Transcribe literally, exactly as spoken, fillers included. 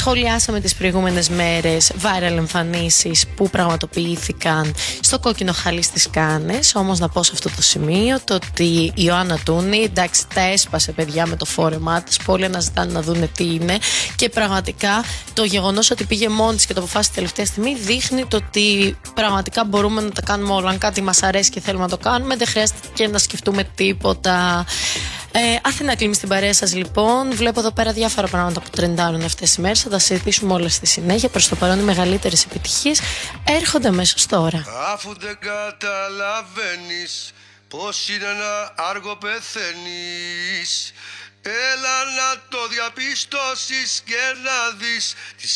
Σχολιάσαμε τις προηγούμενες μέρες viral εμφανίσεις που πραγματοποιήθηκαν στο κόκκινο χαλί στις Κάνες. Όμως να πω σε αυτό το σημείο το ότι η Ιωάννα Τούνη, εντάξει, τα έσπασε παιδιά με το φόρεμά της, που όλοι αναζητάνε να δούνε τι είναι, και πραγματικά το γεγονός ότι πήγε μόνη της και το αποφάσισε τελευταία στιγμή δείχνει το ότι πραγματικά μπορούμε να τα κάνουμε όλα. Αν κάτι μας αρέσει και θέλουμε να το κάνουμε, δεν χρειάζεται και να σκεφτούμε τίποτα. Ε, Αθηνά Κλίμη στην παρέα σας λοιπόν. Βλέπω εδώ πέρα διάφορα πράγματα που τρεντάρουν αυτές τις μέρες. Θα τα συζητήσουμε όλα στη συνέχεια. Προς το παρόν οι μεγαλύτερες επιτυχίες έρχονται αμέσως τώρα. Αφού δεν καταλαβαίνεις πως είναι να άργο πεθαίνεις, έλα να το διαπιστώσεις και να δεις